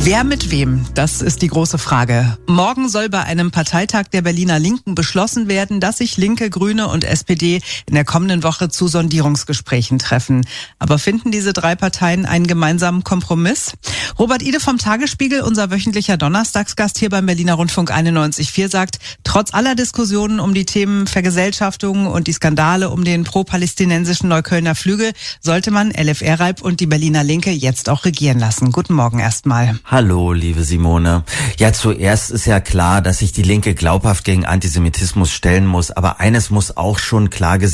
Wer mit wem? Das ist die große Frage. Morgen soll bei einem Parteitag der Berliner Linken beschlossen werden, dass sich Linke, Grüne und SPD in der kommenden Woche zu Sondierungsgesprächen treffen. Aber finden diese drei Parteien einen gemeinsamen Kompromiss? Robert Ide vom Tagesspiegel, unser wöchentlicher Donnerstagsgast hier beim Berliner Rundfunk 91.4, sagt, trotz aller Diskussionen um die Themen Vergesellschaftung und die Skandale um den pro-palästinensischen Neuköllner Flügel sollte man LFR Reib und die Berliner Linke jetzt auch regieren lassen. Guten Morgen erstmal. Hallo, liebe Simone. Ja, zuerst ist ja klar, dass sich die Linke glaubhaft gegen Antisemitismus stellen muss. Aber eines muss auch schon klar